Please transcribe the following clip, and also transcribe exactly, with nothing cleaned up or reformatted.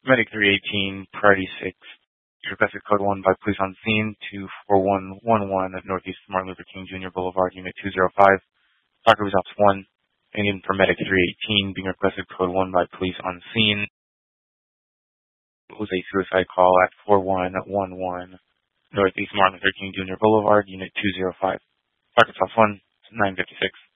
Medic three eighteen, Priority six. Requested code one by police on scene to four one one one at Northeast Martin Luther King Junior Boulevard, Unit two zero five. Doctor Results one. And for Medic three eighteen, being requested code one by police on scene. It was a suicide call at four one one one Northeast Martin Luther King Junior Boulevard, Unit two zero five. Doctor Results one, nine fifty-six.